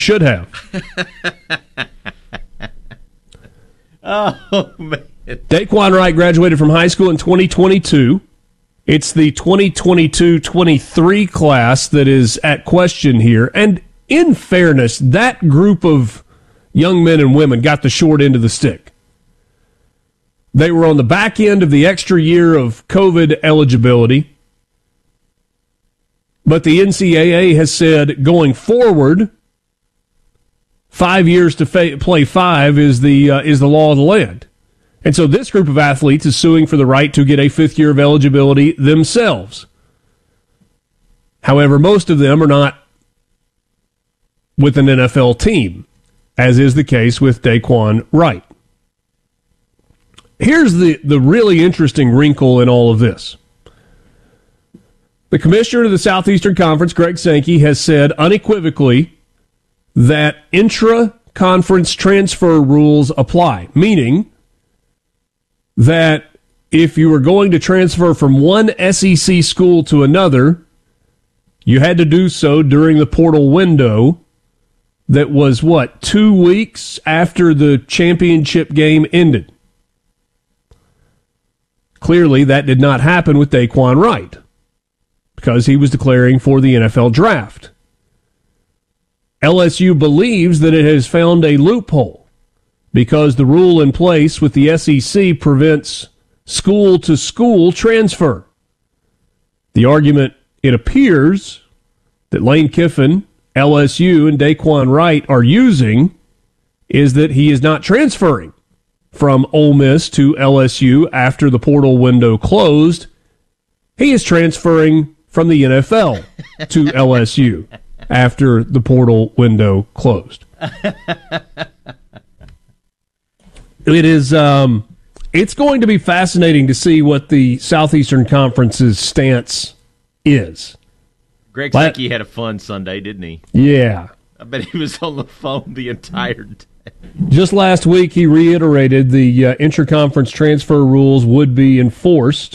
Should have. Oh, man. Daquan Wright graduated from high school in 2022. It's the 2022-23 class that is at question here. And in fairness, that group of young men and women got the short end of the stick. They were on the back end of the extra year of COVID eligibility. But the NCAA has said going forward, 5 years to play 5 is the law of the land. And so this group of athletes is suing for the right to get a 5th year of eligibility themselves. However, most of them are not with an NFL team, as is the case with Daquan Wright. Here's the really interesting wrinkle in all of this. The commissioner of the Southeastern Conference, Greg Sankey, has said unequivocally that intra-conference transfer rules apply, meaning that if you were going to transfer from one SEC school to another, you had to do so during the portal window that was, 2 weeks after the championship game ended. Clearly, that did not happen with Daquan Wright because he was declaring for the NFL draft. LSU believes that it has found a loophole because the rule in place with the SEC prevents school-to-school transfer. The argument, it appears, that Lane Kiffin, LSU, and Daquan Wright are using is that he is not transferring from Ole Miss to LSU after the portal window closed. He is transferring from the NFL to LSU after the portal window closed. It is it's going to be fascinating to see what the Southeastern Conference's stance is. Greg Sankey had a fun Sunday, didn't he? Yeah. I bet he was on the phone the entire day. Just last week, he reiterated the intra-conference transfer rules would be enforced.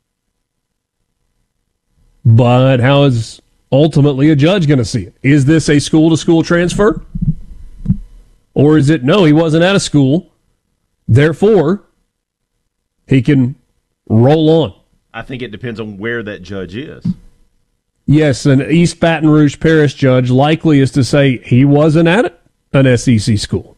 But how is ultimately a judge going to see it? Is this a school-to-school transfer? Or is it, no, he wasn't at a school, therefore, he can roll on? I think it depends on where that judge is. Yes, an East Baton Rouge Parish judge likely is to say he wasn't at an SEC school.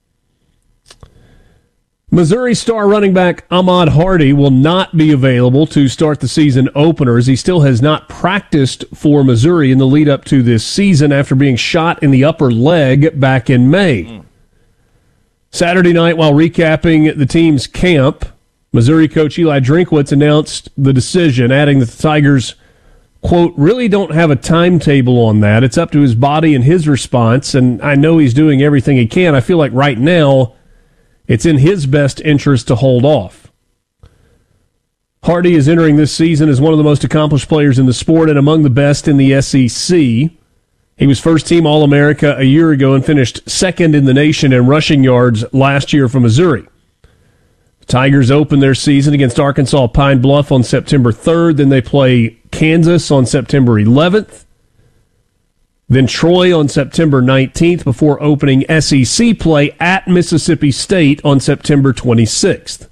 Missouri star running back Ahmad Hardy will not be available to start the season openers. He still has not practiced for Missouri in the lead up to this season after being shot in the upper leg back in May. Saturday night, while recapping the team's camp, Missouri coach Eli Drinkwitz announced the decision, adding that the Tigers, quote, really don't have a timetable on that. It's up to his body and his response, and I know he's doing everything he can. I feel like right now it's in his best interest to hold off. Hardy is entering this season as one of the most accomplished players in the sport and among the best in the SEC. He was first-team All-America a year ago and finished second in the nation in rushing yards last year for Missouri. The Tigers open their season against Arkansas Pine Bluff on September 3rd. Then they play Kansas on September 11th. Then Troy on September 19th before opening SEC play at Mississippi State on September 26th.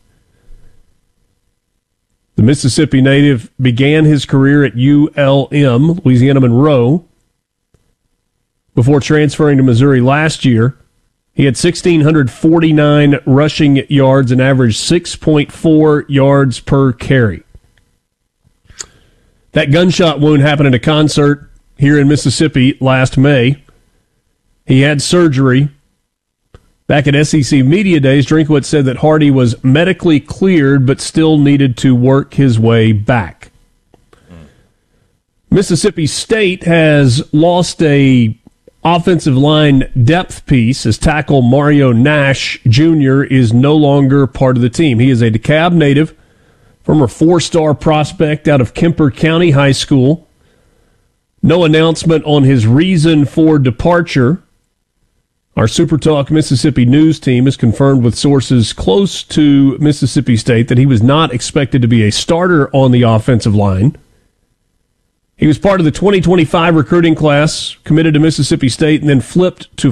The Mississippi native began his career at ULM, Louisiana Monroe, before transferring to Missouri last year. He had 1,649 rushing yards and averaged 6.4 yards per carry. That gunshot wound happened at a concert here in Mississippi last May. He had surgery. Back at SEC Media Days, Drinkwitz said that Hardy was medically cleared but still needed to work his way back. Mississippi State has lost a offensive line depth piece as tackle Mario Nash Jr. is no longer part of the team. He is a DeKalb native, former four-star prospect out of Kemper County High School. No announcement on his reason for departure. Our SuperTalk Mississippi news team has confirmed with sources close to Mississippi State that he was not expected to be a starter on the offensive line. He was part of the 2025 recruiting class, committed to Mississippi State, and then flipped to